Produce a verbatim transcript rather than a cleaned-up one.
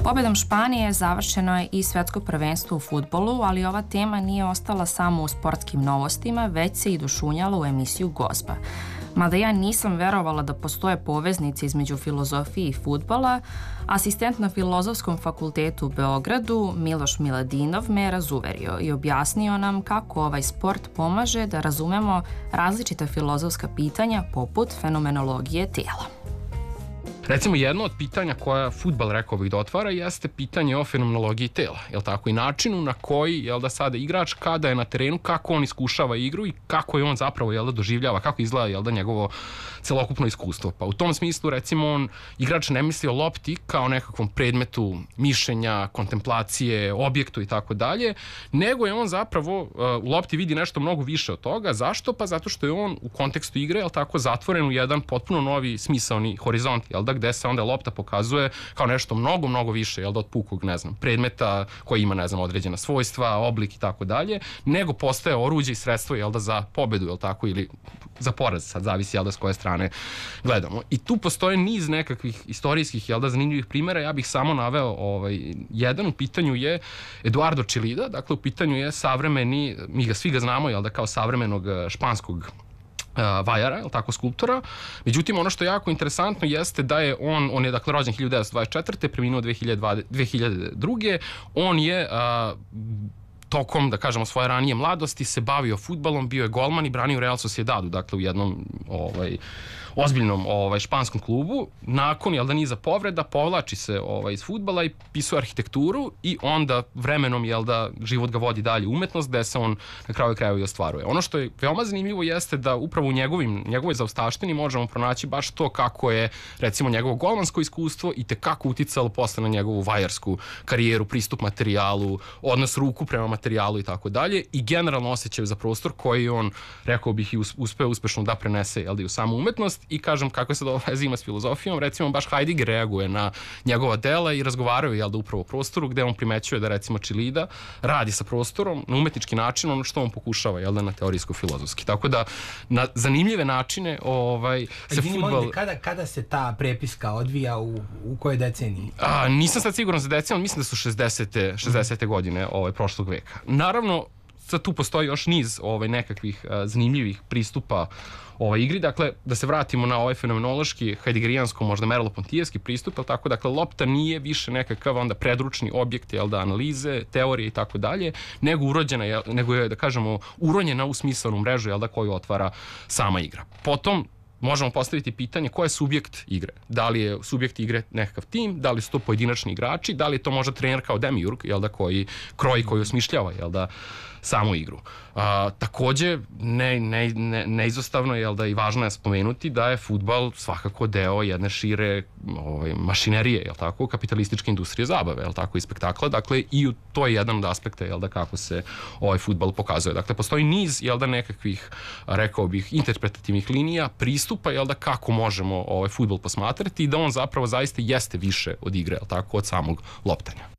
Pobedom Španije završeno je i svetsko prvenstvo u fudbalu, ali ova tema nije ostala samo u sportskim novostima, već se i došunjala u emisiju Gozba. Mada ja nisam verovala da postoje poveznice između filozofije i fudbala, asistent na Filozofskom fakultetu u Beogradu, Miloš Miladinov, me je razuverio i objasnio nam kako ovaj sport pomaže da razumemo različita filozofska pitanja poput fenomenologije tela. Recimo, jedno od pitanja koja fudbal, rekao bih, da otvara jeste pitanje o fenomenologiji tela, jel tako, i načinu na koji, jel da, sada igrač kada je na terenu, kako on iskušava igru i kako je on zapravo, jel da, doživljava, kako izgleda, jel da, njegovo celokupno iskustvo. Pa u tom smislu, recimo, on, igrač ne misli o lopti kao nekakvom predmetu mišljenja, kontemplacije, objektu i tako dalje, nego je on zapravo uh, u lopti vidi nešto mnogo više od toga. Zašto? Pa zato što je on u kontekstu igre, jel tako, zatvoren u jedan potpuno novi smisaoni horizont, jel da, gde se onda lopta pokazuje kao nešto mnogo, mnogo više, jel da, od pukog, ne znam, predmeta koji ima, ne znam, određena svojstva, oblik i tako dalje, nego postaje oruđe i sredstvo, jel da, za pobedu, jel tako, ili za poraz, sad zavisi, jel da, s koje strane gledamo. I tu postoje niz nekakvih istorijskih, jel da, zanimljivih primjera. Ja bih samo naveo ovaj, jedan. U pitanju je Eduardo Čilida, dakle u pitanju je savremeni, mi ga svi ga znamo, jel da, kao savremenog španskog vajara, jel tako, skulptora. Međutim, ono što je jako interesantno jeste da je on, on je dakle rođen hiljadu devetsto dvadeset četvrte. preminuo dve hiljade druge. On je a, tokom, da kažemo, svoje ranije mladosti se bavio fudbalom, bio je golman i branio Real Sociedadu, dakle u jednom ovaj, ozbiljnom ovaj, španskom klubu. Nakon, jel da, niza povreda, povlači se ovaj, iz fudbala i pisuje arhitekturu i onda vremenom, jel da, život ga vodi dalje umetnost, gde se on na kraju krajeva i ostvaruje. Ono što je veoma zanimljivo jeste da upravo u njegovim, njegovoj zaostavštini možemo pronaći baš to kako je, recimo, njegovo golmansko iskustvo i te kako uticalo posle na njegovu vajarsku karijeru, pristup materijalu, odnos ruku prema materijalu i tako dalje, i generalno osjećaj za prostor koji on, rekao bih, i uspeo uspešno da prenese, jel da, i u samu umetnost. I kažem, kako se ovo veze ima s filozofijom, recimo baš Heidegger reaguje na njegova dela i razgovaraju, jel da, upravo o prostoru, gde on primećuje da, recimo, Čilida radi sa prostorom na umetnički način, ono što on pokušava, jel da, na teorijsko-filozofski. Tako da, na zanimljive načine ovaj, se fudbal... Kada, kada se ta prepiska odvija, u, u kojoj deceniji? A, nisam sad siguran za deceniju, mislim da su šezdesete, šezdesete godine ovaj, prošlog veka. Naravno, sad tu postoji još niz ovaj, nekakvih a, zanimljivih pristupa ovaj igri. Dakle, da se vratimo na ovaj fenomenološki, heidegerijansko, možda merleau-pontijevski pristup, ali tako, dakle, lopta nije više nekakav onda predručni objekt, jel da, analize, teorije i tako dalje, nego urođena, jel, nego je, da kažemo, uronjena u smisaonu mrežu, jel da, koju otvara sama igra. Potom možemo postaviti pitanje ko je subjekt igre. Da li je subjekt igre nekakav tim, da li su to pojedinačni igrači, da li je to možda trener kao demiurg, jel da, koji kroji, koji osmišljava, jel da, samu igru. A, takođe, ne, ne, ne, neizostavno, jel da, i važno je spomenuti da je fudbal svakako deo jedne šire ovaj, mašinerije, jel tako, kapitalističke industrije zabave, jel tako, i spektakla. Dakle, i to je jedan od aspekta, jel da, kako se ovaj fudbal pokazuje. Dakle, postoji niz, jel da, nekakvih, rekao bih, interpretativnih linija, pristupa, jel da, kako možemo ovaj fudbal posmatrati i da on zapravo zaista jeste više od igre, jel tako, od samog loptanja.